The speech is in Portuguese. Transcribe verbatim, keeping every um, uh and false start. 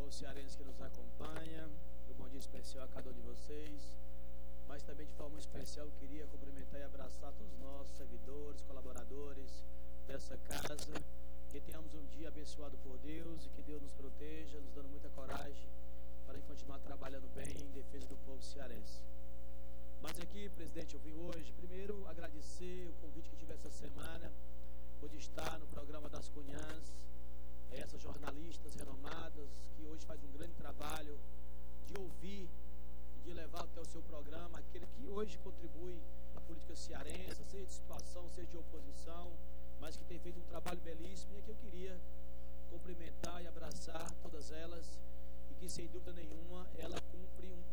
povo cearense que nos acompanha, meu bom dia especial a cada um de vocês, mas também de forma especial eu queria cumprimentar e abraçar todos os nossos servidores, colaboradores dessa casa, que tenhamos um dia abençoado por Deus e que Deus nos proteja, nos dando muita coragem para continuar trabalhando bem em defesa do povo cearense. Mas aqui, presidente, eu vim hoje, primeiro, agradecer o convite que tive essa semana, por estar no programa das Cunhãs, essas jornalistas renomadas, que hoje faz um grande trabalho de ouvir e de levar até o seu programa aquele que hoje contribui na política cearense, seja de situação, seja de oposição, mas que tem feito um trabalho belíssimo, e aqui eu queria cumprimentar e abraçar todas elas, e que sem dúvida nenhuma ela cumpre um